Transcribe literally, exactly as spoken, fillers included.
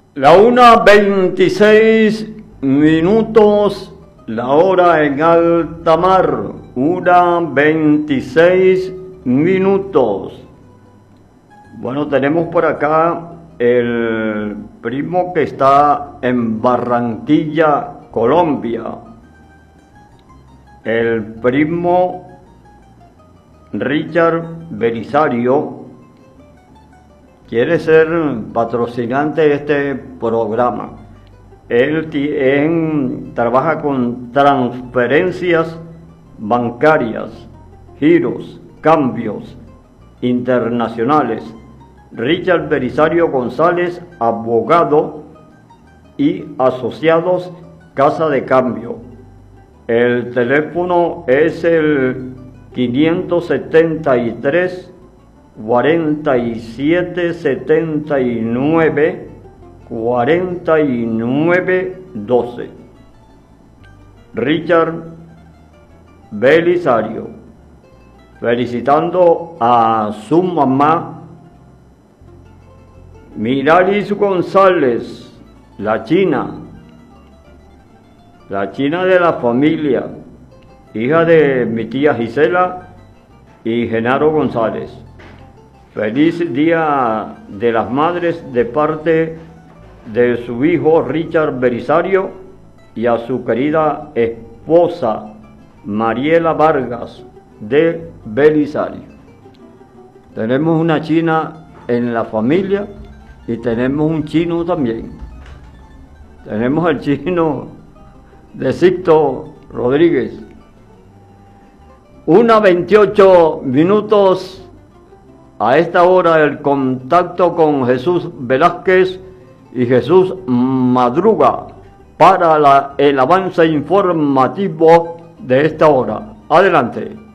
La una veintiséis minutos, la hora en alta mar, una veintiséis minutos. Bueno, tenemos por acá el primo que está en Barranquilla, Colombia. El primo Richard Belisario quiere ser patrocinante de este programa. Él en, trabaja con transferencias bancarias, giros, cambios internacionales. Richard Belisario González, abogado y asociados, Casa de Cambio. El teléfono es el quinientos setenta y tres, cuarenta y siete, setenta y nueve, cuarenta y nueve, doce. Richard Belisario, felicitando a su mamá Miralis González, la china, la china de la familia, hija de mi tía Gisela y Genaro González. Feliz Día de las Madres de parte de su hijo Richard Belisario y a su querida esposa Mariela Vargas de Belisario. Tenemos una china en la familia y tenemos un chino también. Tenemos el chino de Sixto Rodríguez. Una veintiocho minutos. A esta hora el contacto con Jesús Velázquez y Jesús Madruga para la, el avance informativo de esta hora. Adelante.